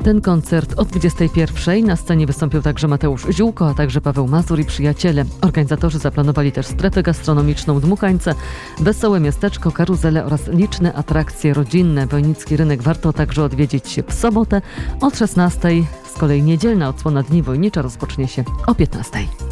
Ten koncert o 21:00. Na scenie wystąpią także Mateusz Ziółko, a także Paweł Mazur i przyjaciele. Organizatorzy zaplanowali też strefę gastronomiczną, dmuchańce, wesołe miasteczko, karuzelę oraz liczne atrakcje rodzinne. Wojnicki Rynek warto także odwiedzić w sobotę o 16:00. Z kolei niedzielna odsłona Dni Wojnicza rozpocznie się o 15:00.